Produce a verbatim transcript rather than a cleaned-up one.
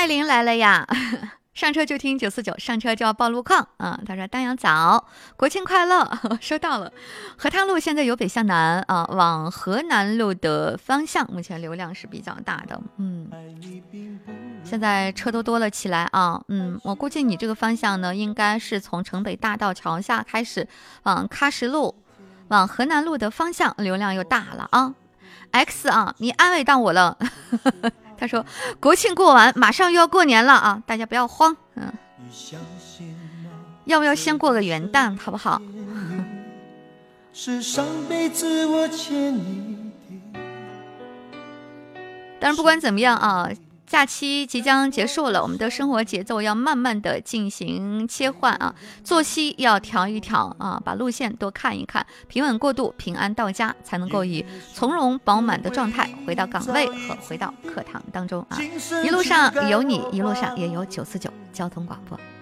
艾琳来了呀。上车就听九四九，上车就要报路况啊！他说：“丹阳早，国庆快乐！”收到了。河滩路现在由北向南啊，往河南路的方向，目前流量是比较大的。嗯，现在车都多了起来啊。嗯，我估计你这个方向呢，应该是从城北大道桥下开始，往喀什路、往河南路的方向，流量又大了啊。X 啊，你安慰到我了。他说国庆过完马上又要过年了啊，大家不要慌。嗯，要不要先过个元旦好不好？是上辈子我欠你的。但是不管怎么样啊，假期即将结束了，我们的生活节奏要慢慢的进行切换啊，作息要调一调啊，把路线多看一看，平稳过渡，平安到家，才能够以从容饱满的状态回到岗位和回到课堂当中啊。一路上有你，一路上也有九四九交通广播。